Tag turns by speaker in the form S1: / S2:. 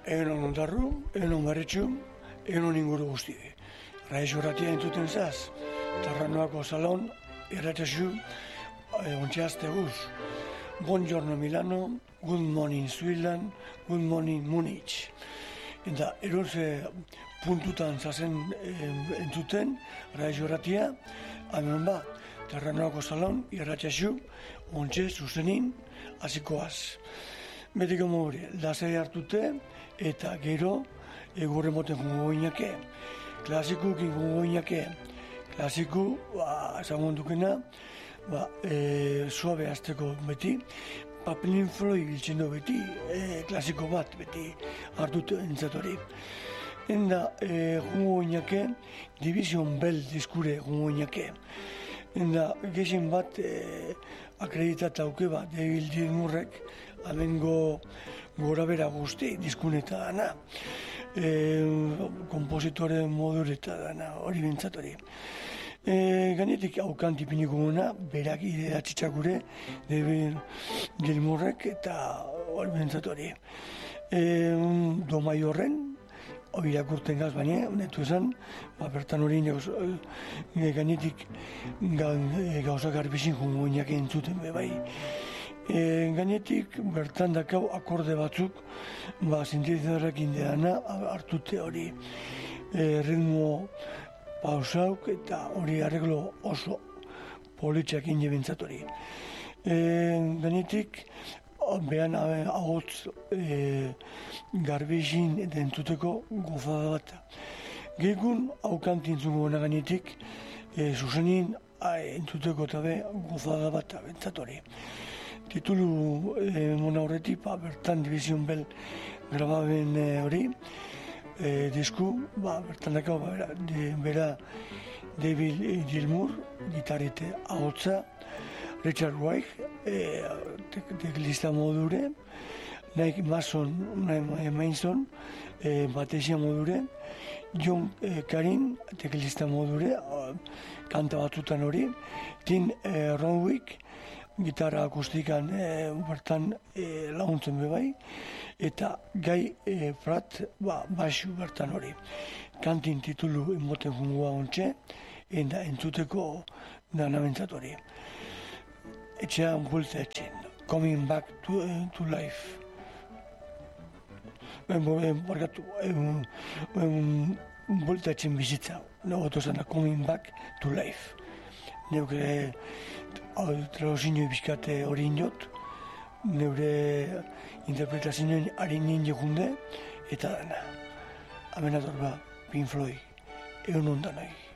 S1: Egon ondarru, egon berretxu, egon inguru guzti. Raiz horratia entzuten zaz, Terranoako salon, erratxu, ontxeazte guz. Buongiorno Milano, good morning Switzerland, good morning Munich. Eta erorze puntutan zazen entzuten, Raiz horratia, hemen ba, Terranoako salon, erratxu, ontxe zuzenin, hasikoaz. Betiko mogure, lasai hartute, eta gero, egurre moten jungo goinake. Klasiku gingo goinake. Klasiku, ezagun dukena, suabe azteko beti, papelin floi biltzen du beti, klasiko bat beti hartute entzatori. Enda, jungo goinake, Division Bell diskure jungo goinake. Enda, gexen bat, akreditata auke bat, David Gilmourrek, amengo gora bera guzti, diskuneta dana, kompositore modureta dana, hori bentzatori. Gainetik haukan tipiniko guna, berak ideatxitxakure, David Gilmourrek eta hori bentzatori. Domai horren, hori irakurten gaz, baina, netu esan, bertan hori gainetik gauzak arbizin jungo inak entzuten bebai. Gainetik, bertan dakau akorde batzuk, sintetizadorrak indeana hartute hori ritmo pausauk eta hori arreglo oso politxak inde bintzat hori. Gainetik, behan ahotz garbizin eta entzuteko gozada bat. Gehikun haukantintzungo gana gainetik, zuzenin entzuteko eta be gozada bat bintzat hori. Titulu mona horretik, bertan Division Bell grababen hori, disku, bertan dakau, bera David Gilmour, gitarrete ahotza, Richard Weich, teklista modure, Nick Mason, Mason, batesia modure, John Karin, teklista modure, kanta batzutan hori, Tim Ronwick, gitarra akustikan bertan laguntzen bebai, eta Guy Pratt baixu bertan hori. Kantin titulu emoten jungoa ontxe, eta entzuteko danamentzat hori. Etxean bulta etxen, Coming Back to Life. Bulta etxen bizitza, nagotu zena Coming Back to Life. Neukere traduzinio bizkate hori indot, neure interpretazioen harin nien junde, eta dana. Amenator Pink Floyd, egun ondan nahi.